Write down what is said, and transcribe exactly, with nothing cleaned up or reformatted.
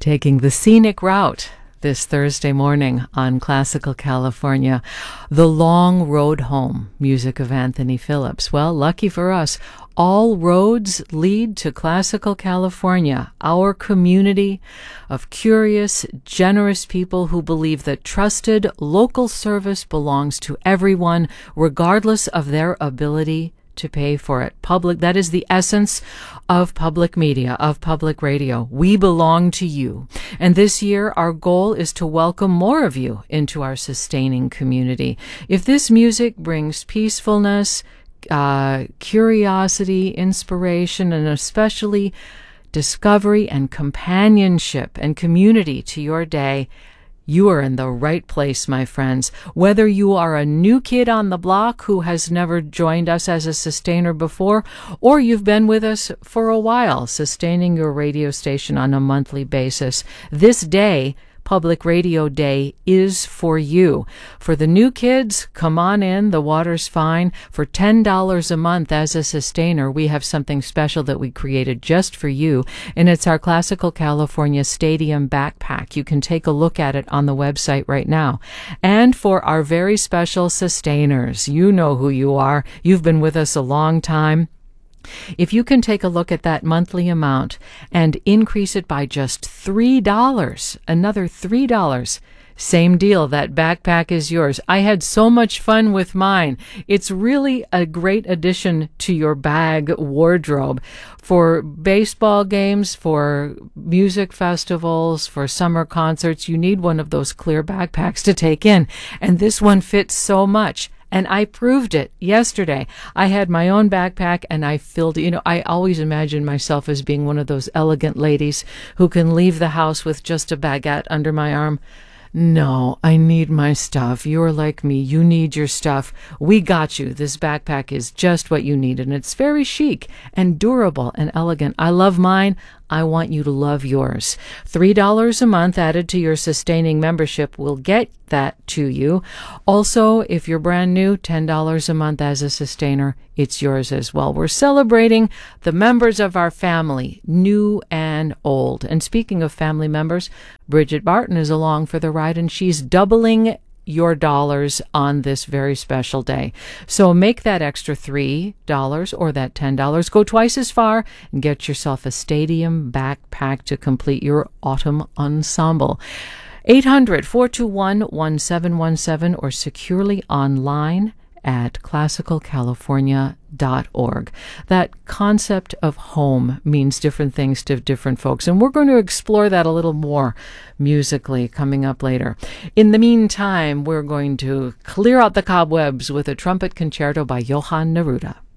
taking the scenic route this Thursday morning on Classical California. The Long Road Home, music of Anthony Phillips. Well, lucky for us, all roads lead to Classical California, our community of curious, generous people who believe that trusted local service belongs to everyone, regardless of their ability to pay for it. Public, that is the essence of public media, of public radio. We belong to you. And this year, our goal is to welcome more of you into our sustaining community. If this music brings peacefulness, uh, curiosity, inspiration, and especially discovery and companionship and community to your day, you are in the right place, my friends. Whether you are a new kid on the block who has never joined us as a sustainer before, or you've been with us for a while, sustaining your radio station on a monthly basis, this day, Public Radio Day, is for you. For the new kids, come on in. The water's fine. For ten dollars a month as a sustainer, we have something special that we created just for you, and it's our Classical California Stadium backpack. You can take a look at it on the website right now. And for our very special sustainers, you know who you are. You've been with us a long time. If you can take a look at that monthly amount and increase it by just three dollars, another three dollars, same deal, that backpack is yours. I had so much fun with mine. It's really a great addition to your bag wardrobe for baseball games, for music festivals, for summer concerts. You need one of those clear backpacks to take in, and this one fits so much. And I proved it yesterday. I had my own backpack and I filled, you know, I always imagine myself as being one of those elegant ladies who can leave the house with just a baguette under my arm. No, I need my stuff. You're like me. You need your stuff. We got you. This backpack is just what you need, and it's very chic and durable and elegant. I love mine. I want you to love yours. three dollars a month added to your sustaining membership will get that to you. Also, if you're brand new, ten dollars a month as a sustainer, it's yours as well. We're celebrating the members of our family, new and old. And speaking of family members, Bridget Barton is along for the ride, and she's doubling your dollars on this very special day. So make that extra three dollars or that ten dollars. Go twice as far and get yourself a stadium backpack to complete your autumn ensemble. eight hundred, four two one, one seven one seven or securely online at classical california dot org. That concept of home means different things to different folks, and we're going to explore that a little more musically coming up later. In the meantime, we're going to clear out the cobwebs with a trumpet concerto by Johann Neruda.